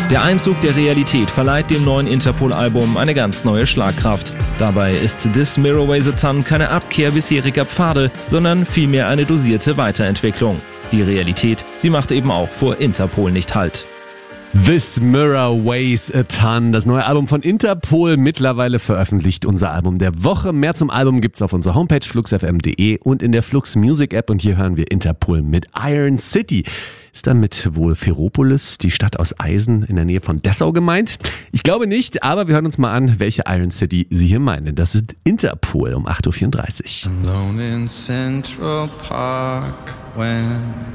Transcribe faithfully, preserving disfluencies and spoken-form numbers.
Der Einzug der Realität verleiht dem neuen Interpol-Album eine ganz neue Schlagkraft. Dabei ist This Mirror Away the Sun keine Abkehr bisheriger Pfade, sondern vielmehr eine dosierte Weiterentwicklung. Die Realität, sie macht eben auch vor Interpol nicht Halt. This Mirror Weighs a Ton, das neue Album von Interpol, mittlerweile veröffentlicht, unser Album der Woche. Mehr zum Album gibt's auf unserer Homepage flux f m punkt d e und in der Flux Music App, und hier hören wir Interpol mit Iron City. Ist damit wohl Ferropolis, die Stadt aus Eisen in der Nähe von Dessau, gemeint? Ich glaube nicht, aber wir hören uns mal an, welche Iron City Sie hier meinen. Das ist Interpol um acht Uhr vierunddreißig. Alone in Central Park when